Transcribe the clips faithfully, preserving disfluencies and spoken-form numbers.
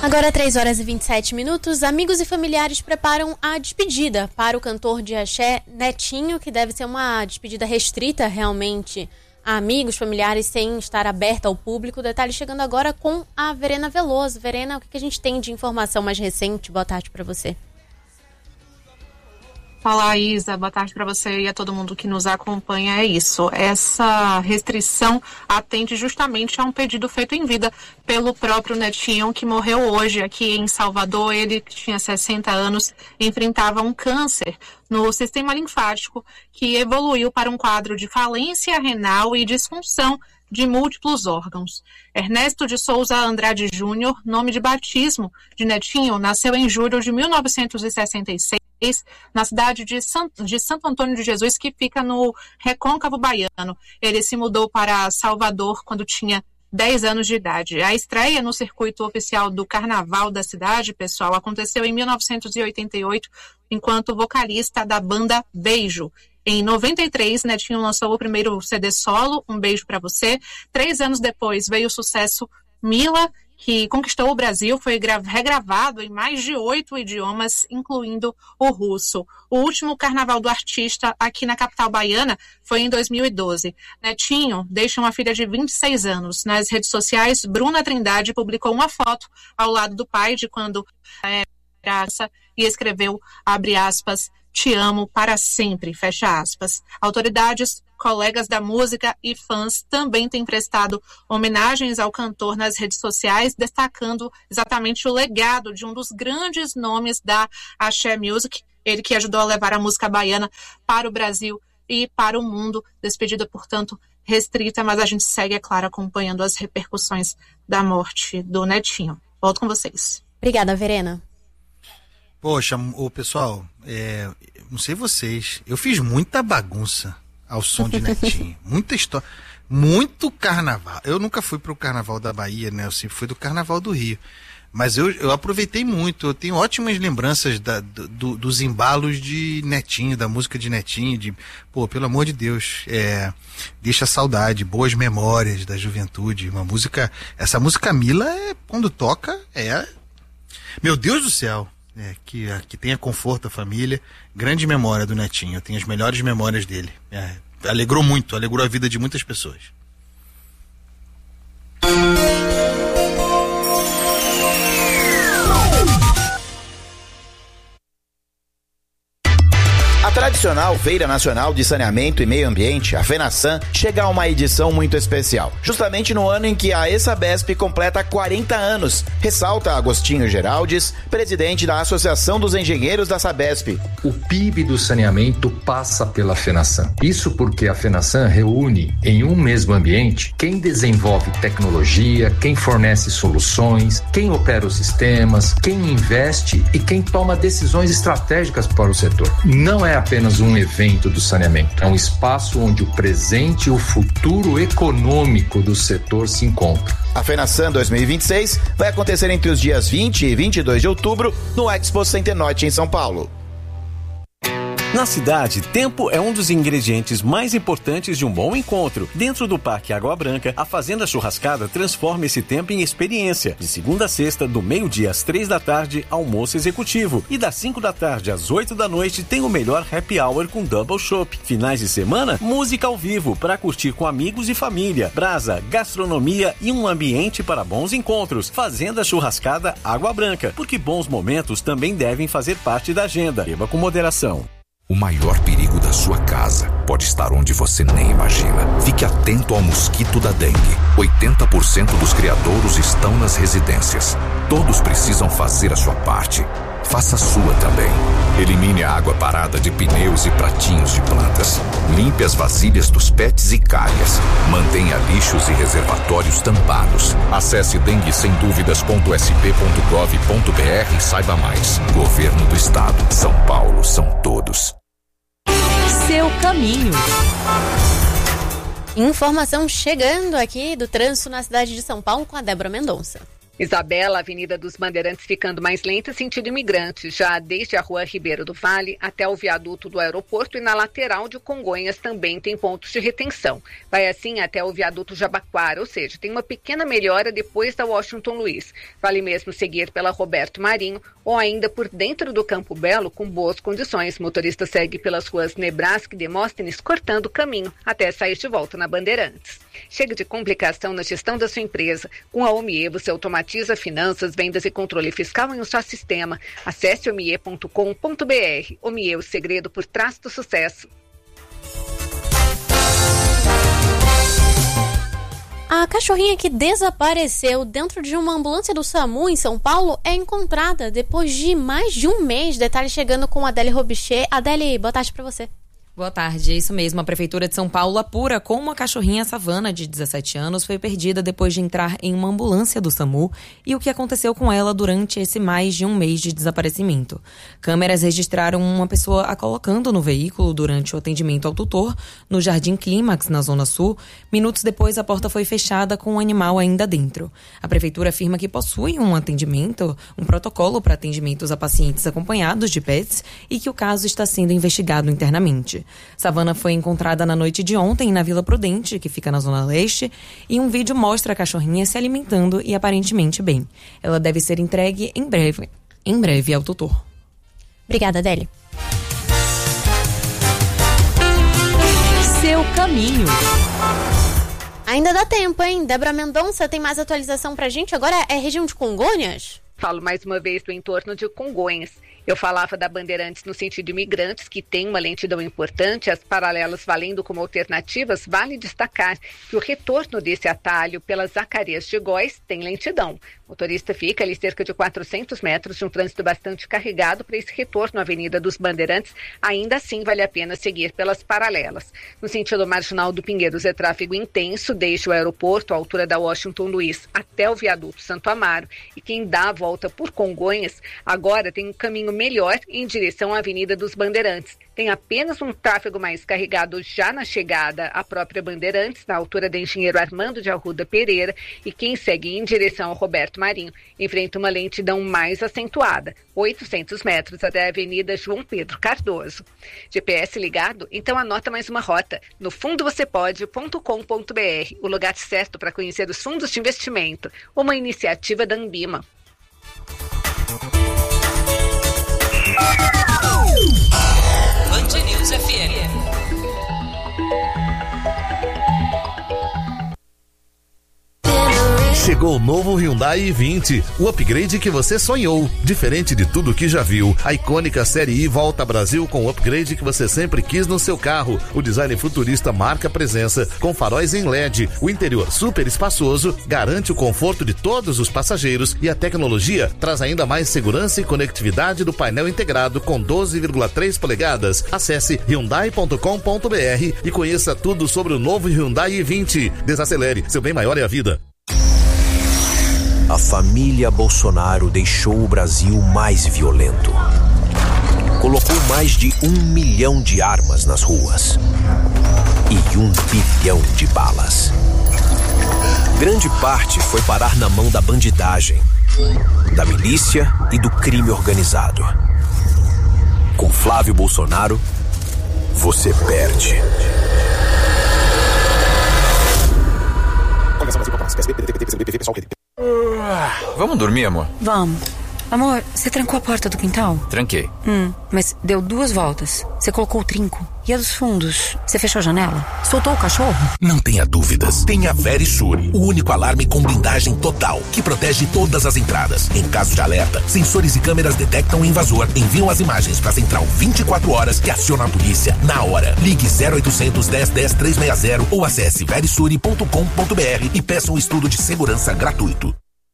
Agora três horas e vinte e sete minutos, amigos e familiares preparam a despedida para o cantor de axé Netinho, que deve ser uma despedida restrita realmente a amigos, familiares, sem estar aberta ao público. Detalhe chegando agora com a Verena Veloso. Verena, o que a gente tem de informação mais recente? Boa tarde para você. Olá, Isa. Boa tarde para você e a todo mundo que nos acompanha. É isso. Essa restrição atende justamente a um pedido feito em vida pelo próprio Netinho, que morreu hoje aqui em Salvador. Ele, que tinha sessenta anos, enfrentava um câncer no sistema linfático que evoluiu para um quadro de falência renal e disfunção de múltiplos órgãos. Ernesto de Souza Andrade Júnior, nome de batismo de Netinho, nasceu em julho de mil novecentos e sessenta e seis na cidade de, San, de Santo Antônio de Jesus, que fica no Recôncavo Baiano. Ele se mudou para Salvador quando tinha dez anos de idade. A estreia no circuito oficial do Carnaval da cidade, pessoal, aconteceu em mil novecentos e oitenta e oito, enquanto vocalista da banda Beijo. Em noventa e três, Netinho lançou o primeiro C D solo, Um Beijo Pra Você. Três anos depois veio o sucesso Mila, que conquistou o Brasil, foi regravado em mais de oito idiomas, incluindo o russo. O último carnaval do artista aqui na capital baiana foi em dois mil e doze. Netinho deixa uma filha de vinte e seis anos. Nas redes sociais, Bruna Trindade publicou uma foto ao lado do pai de quando era criança e escreveu, abre aspas, "Te amo para sempre", fecha aspas. Autoridades, colegas da música e fãs também têm prestado homenagens ao cantor nas redes sociais, destacando exatamente o legado de um dos grandes nomes da Axé Music, ele que ajudou a levar a música baiana para o Brasil e para o mundo. Despedida, portanto, restrita, mas a gente segue, é claro, acompanhando as repercussões da morte do Netinho. Volto com vocês. Obrigada, Verena. Poxa, o pessoal, é, não sei vocês, eu fiz muita bagunça ao som de Netinho, muita história, muito carnaval. Eu nunca fui pro carnaval da Bahia, né? Eu sempre fui do carnaval do Rio, mas eu, eu aproveitei muito. Eu tenho ótimas lembranças da, do, dos embalos de Netinho, da música de Netinho, de, pô, pelo amor de Deus, é, deixa saudade, boas memórias da juventude. Uma música, essa música Mila, é, quando toca, é, meu Deus do céu. É, que, que tenha conforto a família. Grande memória do Netinho. Eu tenho as melhores memórias dele. É, alegrou muito, alegrou a vida de muitas pessoas. A tradicional Feira Nacional de Saneamento e Meio Ambiente, a FENASAN, chega a uma edição muito especial, justamente no ano em que a ESABESP completa quarenta anos, ressalta Agostinho Geraldes, presidente da Associação dos Engenheiros da Sabesp. O P I B do saneamento passa pela FENASAN. Isso porque a FENASAN reúne em um mesmo ambiente quem desenvolve tecnologia, quem fornece soluções, quem opera os sistemas, quem investe e quem toma decisões estratégicas para o setor. Não é apenas um evento do saneamento, é um espaço onde o presente e o futuro econômico do setor se encontram. A FENASAN dois mil e vinte e seis vai acontecer entre os dias vinte e vinte e dois de outubro no Expo Center Norte em São Paulo. Na cidade, tempo é um dos ingredientes mais importantes de um bom encontro. Dentro do Parque Água Branca, a Fazenda Churrascada transforma esse tempo em experiência. De segunda a sexta, do meio-dia às três da tarde, almoço executivo. E das cinco da tarde às oito da noite, tem o melhor happy hour com double chopp. Finais de semana, música ao vivo, para curtir com amigos e família. Brasa, gastronomia e um ambiente para bons encontros. Fazenda Churrascada Água Branca, porque bons momentos também devem fazer parte da agenda. Beba com moderação. O maior perigo da sua casa pode estar onde você nem imagina. Fique atento ao mosquito da dengue. oitenta por cento dos criadouros estão nas residências. Todos precisam fazer a sua parte. Faça a sua também. Elimine a água parada de pneus e pratinhos de plantas. Limpe as vasilhas dos pets e calhas. Mantenha lixos e reservatórios tampados. Acesse dengue sem dúvidas ponto s p ponto gov ponto b r e saiba mais. Governo do Estado. São Paulo são todos. Seu caminho. Informação chegando aqui do trânsito na cidade de São Paulo com a Débora Mendonça. Isabela, Avenida dos Bandeirantes ficando mais lenta, sentido imigrante, já desde a Rua Ribeiro do Vale até o viaduto do aeroporto e na lateral de Congonhas também tem pontos de retenção. Vai assim até o viaduto Jabaquara, ou seja, tem uma pequena melhora depois da Washington Luiz. Vale mesmo seguir pela Roberto Marinho ou ainda por dentro do Campo Belo com boas condições. O motorista segue pelas ruas Nebraska e Demóstenes cortando o caminho até sair de volta na Bandeirantes. Chega de complicação na gestão da sua empresa. Com a Omie você automatiza finanças, vendas e controle fiscal em um só sistema. Acesse omie ponto com ponto br. Omie, o segredo por trás do sucesso. A cachorrinha que desapareceu dentro de uma ambulância do SAMU em São Paulo é encontrada depois de mais de um mês. Detalhes chegando com a Adélia Robichê. Adélia, boa tarde para você. Boa tarde, é isso mesmo. A Prefeitura de São Paulo apura como uma cachorrinha savana de dezessete anos foi perdida depois de entrar em uma ambulância do SAMU e o que aconteceu com ela durante esse mais de um mês de desaparecimento. Câmeras registraram uma pessoa a colocando no veículo durante o atendimento ao tutor no Jardim Clímax, na Zona Sul. Minutos depois, a porta foi fechada com o animal ainda dentro. A Prefeitura afirma que possui um atendimento, um protocolo para atendimentos a pacientes acompanhados de pets e que o caso está sendo investigado internamente. Savana foi encontrada na noite de ontem na Vila Prudente, que fica na Zona Leste, e um vídeo mostra a cachorrinha se alimentando e aparentemente bem. Ela deve ser entregue em breve, em breve ao tutor. Obrigada, Adélia. Seu caminho. Ainda dá tempo, hein? Débora Mendonça tem mais atualização pra gente. Agora é região de Congonhas? Falo mais uma vez do entorno de Congonhas. Eu falava da Bandeirantes no sentido imigrantes, que tem uma lentidão importante, as paralelas valendo como alternativas. Vale destacar que o retorno desse atalho pelas Zacarias de Góis tem lentidão. O motorista fica ali cerca de quatrocentos metros de um trânsito bastante carregado para esse retorno à Avenida dos Bandeirantes. Ainda assim, vale a pena seguir pelas paralelas. No sentido marginal do Pinheiros é tráfego intenso, desde o aeroporto, à altura da Washington Luiz, até o viaduto Santo Amaro. E quem dá a volta por Congonhas, agora tem um caminho melhor em direção à Avenida dos Bandeirantes. Tem apenas um tráfego mais carregado já na chegada à própria Bandeirantes, na altura da Engenheiro Armando de Arruda Pereira, e quem segue em direção ao Roberto Marinho enfrenta uma lentidão mais acentuada, oitocentos metros até a Avenida João Pedro Cardoso. G P S ligado? Então anota mais uma rota, no fundo você pode ponto com ponto br, o lugar certo para conhecer os fundos de investimento, uma iniciativa da Ambima. Band News F M. Chegou o novo Hyundai i vinte, o upgrade que você sonhou. Diferente de tudo que já viu, a icônica Série I volta ao Brasil com o upgrade que você sempre quis no seu carro. O design futurista marca presença, com faróis em L E D. O interior super espaçoso garante o conforto de todos os passageiros e a tecnologia traz ainda mais segurança e conectividade do painel integrado com doze vírgula três polegadas. Acesse hyundai ponto com ponto br e conheça tudo sobre o novo Hyundai i vinte. Desacelere, seu bem maior é a vida. A família Bolsonaro deixou o Brasil mais violento. Colocou mais de um milhão de armas nas ruas. E um bilhão de balas. Grande parte foi parar na mão da bandidagem, da milícia e do crime organizado. Com Flávio Bolsonaro, você perde. Vamos dormir, amor? Vamos. Amor, você trancou a porta do quintal? Tranquei. Hum, mas deu duas voltas. Você colocou o trinco. E a dos fundos? Você fechou a janela? Soltou o cachorro? Não tenha dúvidas. Tenha Verisure, o único alarme com blindagem total, que protege todas as entradas. Em caso de alerta, sensores e câmeras detectam o invasor, enviam as imagens para a central vinte e quatro horas que aciona a polícia na hora. Ligue zero oitocentos, dez, dez, trezentos e sessenta ou acesse verisure ponto com ponto br e peça um estudo de segurança gratuito.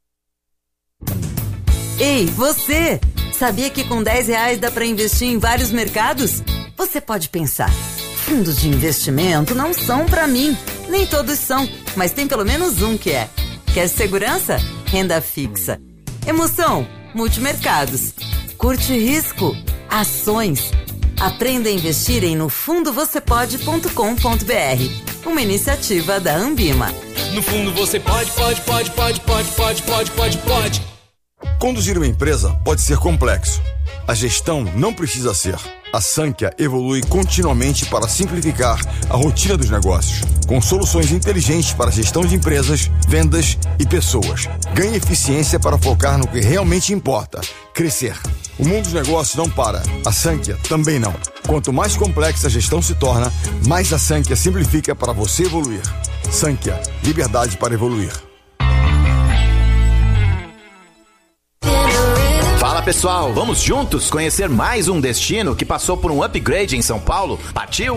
Ei, você! Sabia que com dez reais dá para investir em vários mercados? Você pode pensar, fundos de investimento não são para mim. Nem todos são, mas tem pelo menos um que é. Quer segurança? Renda fixa. Emoção? Multimercados. Curte risco? Ações. Aprenda a investir em no fundo você pode ponto com ponto br. Uma iniciativa da Ambima. No fundo você pode, pode, pode, pode, pode, pode, pode, pode, pode. Conduzir uma empresa pode ser complexo. A gestão não precisa ser. A Sankhya evolui continuamente para simplificar a rotina dos negócios, com soluções inteligentes para a gestão de empresas, vendas e pessoas. Ganhe eficiência para focar no que realmente importa: crescer. O mundo dos negócios não para. A Sankhya também não. Quanto mais complexa a gestão se torna, mais a Sankhya simplifica para você evoluir. Sankhya, liberdade para evoluir. Fala pessoal, vamos juntos conhecer mais um destino que passou por um upgrade em São Paulo? Partiu?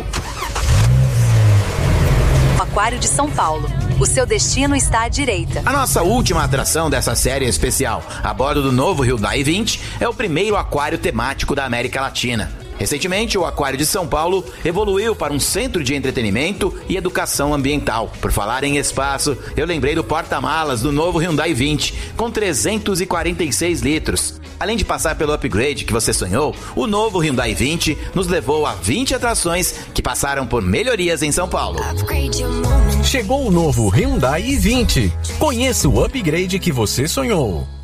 Aquário de São Paulo. O seu destino está à direita. A nossa última atração dessa série especial, a bordo do novo Hyundai vinte, é o primeiro aquário temático da América Latina. Recentemente, o Aquário de São Paulo evoluiu para um centro de entretenimento e educação ambiental. Por falar em espaço, eu lembrei do porta-malas do novo Hyundai vinte, com trezentos e quarenta e seis litros. Além de passar pelo upgrade que você sonhou, o novo Hyundai vinte nos levou a vinte atrações que passaram por melhorias em São Paulo. Chegou o novo Hyundai i vinte. Conheça o upgrade que você sonhou.